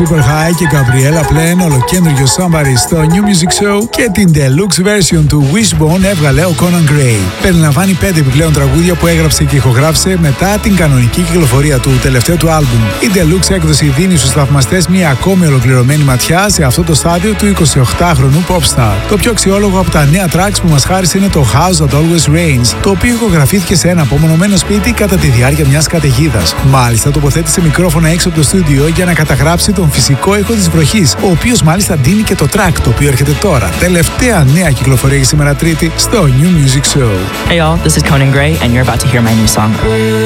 Super High και Gabriella πλέον ολοκέντριο Somebody στο New Music Show και την deluxe version του Wishbone έβγαλε ο Conan Gray. Περιλαμβάνει 5 επιπλέον τραγούδια που έγραψε και ηχογράφησε μετά την κανονική κυκλοφορία του τελευταίου του άλμπουμ. Η deluxe έκδοση δίνει στους θαυμαστές μια ακόμη ολοκληρωμένη ματιά σε αυτό το στάδιο του 28χρονου popstar. Το πιο αξιόλογο από τα νέα tracks που μας χάρισε είναι το House That Always Rains, το οποίο ηχογραφήθηκε σε ένα απομονωμένο σπίτι κατά τη διάρκεια μιας καταιγίδας. Μάλιστα τοποθέτησε μικρόφωνα έξω από το στούντιο για να καταγράψει τον φυσικό ήχο της βροχής, ο οποίος μάλιστα ντύνει και το track το οποίο έρχεται τώρα. Τελευταία νέα κυκλοφορία για σήμερα Τρίτη στο New Music Show. Hey y'all, this is Conan Gray and you're about to hear my new song.